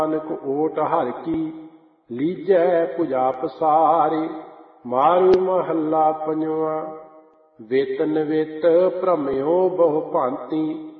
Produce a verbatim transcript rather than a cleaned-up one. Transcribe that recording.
ਨਾਨਕ ਓਟ ਹਰਿ ਕੀ ਲੀਜੈ ਭੁਜਾ ਪਸਾਰੇ। ਮਾਰੂ ਮਹੱਲਾ ਪੰਜਵਾਂ। ਵਿਤ ਨਿਵਿਤ ਭ੍ਰਮਿਓ ਬਹੁ ਭਾਂਤੀ